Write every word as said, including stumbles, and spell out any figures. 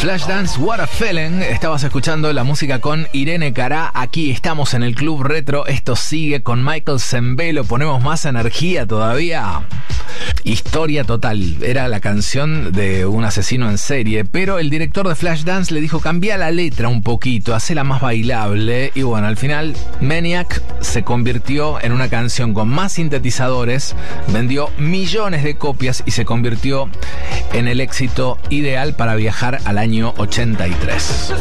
Flashdance, What a Feeling. Estabas escuchando la música con Irene Cara. Aquí estamos en el Club Retro. Esto sigue con Michael Sembello. Ponemos más energía todavía. Historia total. Era la canción de un asesino en serie, pero el director de Flashdance le dijo: cambia la letra un poquito, hacela más bailable. Y bueno, al final Maniac se convirtió en una canción con más sintetizadores, vendió millones de copias y se convirtió en el éxito ideal para viajar al año ochenta y tres.